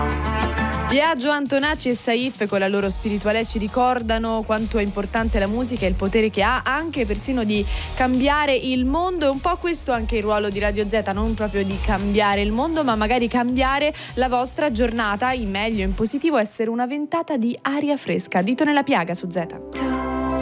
Biagio, Antonacci e Saif con la loro spirituale ci ricordano quanto è importante la musica e il potere che ha anche persino di cambiare il mondo. È un po' questo anche il ruolo di Radio Z, non proprio di cambiare il mondo, ma magari cambiare la vostra giornata in meglio, in positivo, essere una ventata di aria fresca. Dito nella piaga su Z.